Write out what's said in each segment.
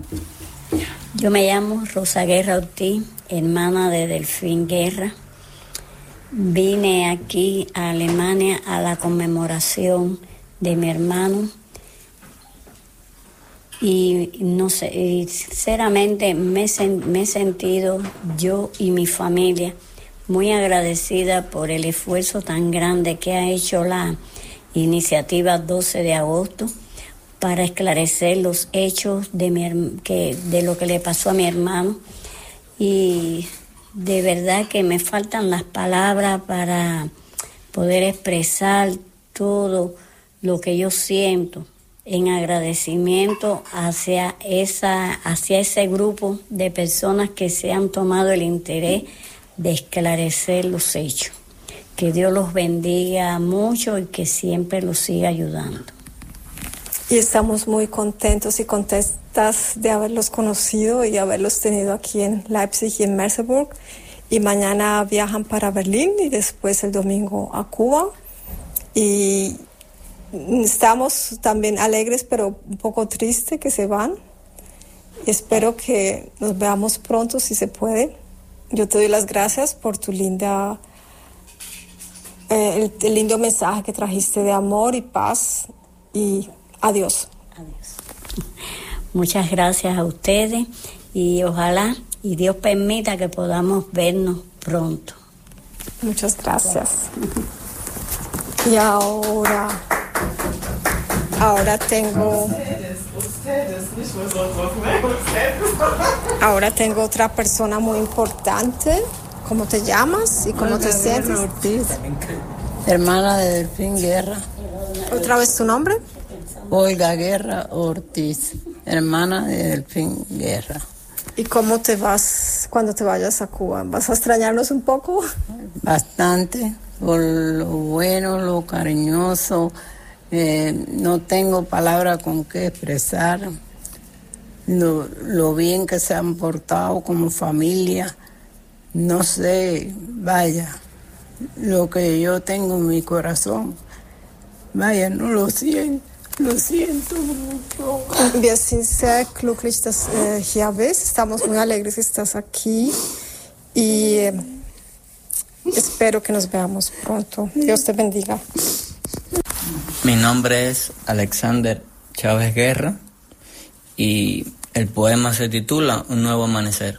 Yo me llamo Rosa Guerra Ortiz, hermana de Delfín Guerra. Vine aquí a Alemania a la conmemoración de mi hermano y no sé, y sinceramente me he sentido yo y mi familia muy agradecida por el esfuerzo tan grande que ha hecho la iniciativa 12 de agosto para esclarecer los hechos de lo que le pasó a mi hermano. Y de verdad que me faltan las palabras para poder expresar todo lo que yo siento en agradecimiento hacia ese grupo de personas que se han tomado el interés de esclarecer los hechos. Que Dios los bendiga mucho y que siempre los siga ayudando. Y estamos muy contentos y contentas de haberlos conocido y haberlos tenido aquí en Leipzig y en Merseburg. Y mañana viajan para Berlín y después el domingo a Cuba. Y estamos también alegres, pero un poco tristes que se van. Y espero que nos veamos pronto si se puede. Yo te doy las gracias por tu el lindo mensaje que trajiste de amor y paz. Y adiós. Adiós. Muchas gracias a ustedes y ojalá y Dios permita que podamos vernos pronto. Muchas gracias. Y ahora tengo otra persona muy importante. ¿Cómo te llamas y cómo te sientes? Ortiz, hermana de Delfín Guerra. ¿Otra vez tu nombre? Olga Guerra Ortiz, hermana de Delfín Guerra. ¿Y cómo te vas cuando te vayas a Cuba? ¿Vas a extrañarnos un poco? Bastante, por lo bueno, lo cariñoso. No tengo palabras con qué expresar lo bien que se han portado como familia. No sé, vaya, lo que yo tengo en mi corazón, vaya, no lo siento. Lo siento mucho. Wir sind sehr glücklich, dass hier bist. Estamos muy alegres que estás aquí y espero que nos veamos pronto. Dios te bendiga. Mi nombre es Alexander Chávez Guerra y el poema se titula Un nuevo amanecer.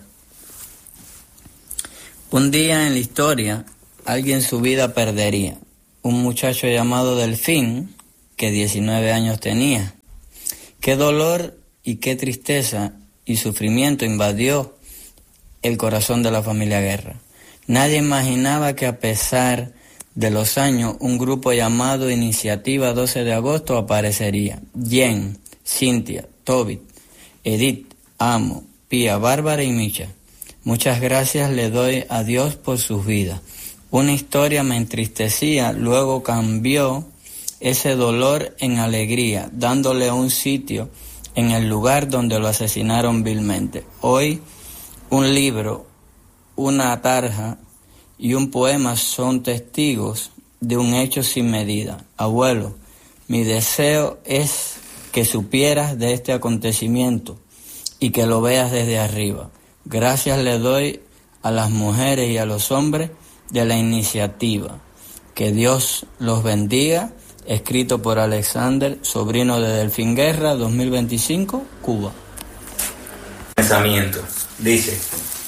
Un día en la historia alguien su vida perdería. Un muchacho llamado Delfín, que 19 años tenía. Qué dolor y qué tristeza y sufrimiento invadió el corazón de la familia Guerra. Nadie imaginaba que a pesar de los años un grupo llamado Iniciativa 12 de Agosto aparecería. Jen, Cintia, Tobit, Edith, Amo, Pía, Bárbara y Micha. Muchas gracias le doy a Dios por sus vidas. Una historia me entristecía, luego cambió ese dolor en alegría, dándole un sitio en el lugar donde lo asesinaron vilmente. Hoy, un libro, una tarja y un poema son testigos de un hecho sin medida. Abuelo, mi deseo es que supieras de este acontecimiento y que lo veas desde arriba. Gracias le doy a las mujeres y a los hombres de la iniciativa. Que Dios los bendiga. Escrito por Alexander, sobrino de Delfín Guerra, 2025, Cuba. Pensamiento. Dice: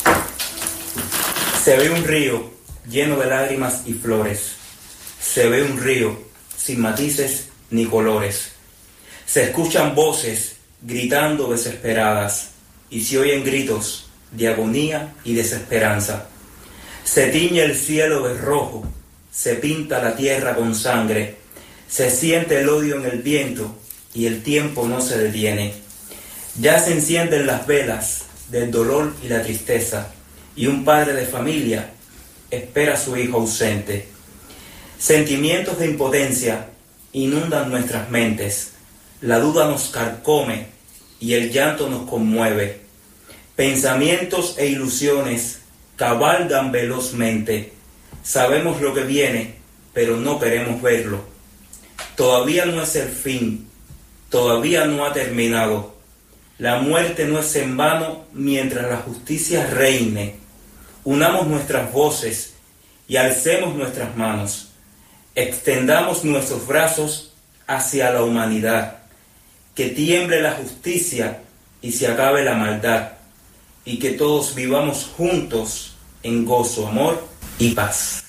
se ve un río lleno de lágrimas y flores. Se ve un río sin matices ni colores. Se escuchan voces gritando desesperadas y se oyen gritos de agonía y desesperanza. Se tiñe el cielo de rojo, se pinta la tierra con sangre. Se siente el odio en el viento y el tiempo no se detiene. Ya se encienden las velas del dolor y la tristeza y un padre de familia espera a su hijo ausente. Sentimientos de impotencia inundan nuestras mentes. La duda nos carcome y el llanto nos conmueve. Pensamientos e ilusiones cabalgan velozmente. Sabemos lo que viene, pero no queremos verlo. Todavía no es el fin, todavía no ha terminado. La muerte no es en vano mientras la justicia reine. Unamos nuestras voces y alcemos nuestras manos. Extendamos nuestros brazos hacia la humanidad. Que tiemble la justicia y se acabe la maldad. Y que todos vivamos juntos en gozo, amor y paz.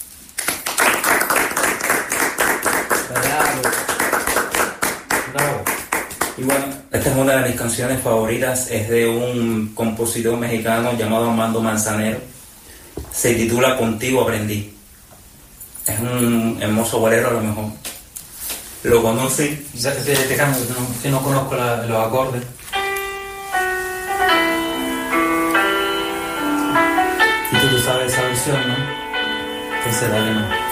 Bravo. Y bueno, esta es una de mis canciones favoritas, es de un compositor mexicano llamado Armando Manzanero. Se titula Contigo aprendí. Es un hermoso bolero, a lo mejor lo conocen. Quizás que te cambio, que no conozco los acordes. Y tú sabes esa versión, ¿no? Entonces dale, no.